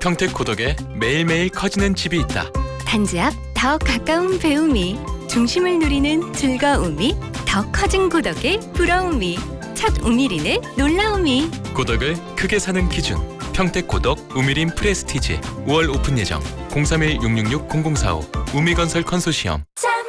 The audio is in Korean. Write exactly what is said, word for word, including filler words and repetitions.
평택 고덕에 매일매일 커지는 집이 있다. 단지 앞 더 가까운 배움이, 중심을 누리는 즐거움이, 더 커진 고덕의 부러움이, 첫 우미린의 놀라움이. 고덕을 크게 사는 기준. 평택 고덕 우미린 프레스티지. 오월 오픈 예정. 공삼일 육육육 공공사오. 우미건설 컨소시엄.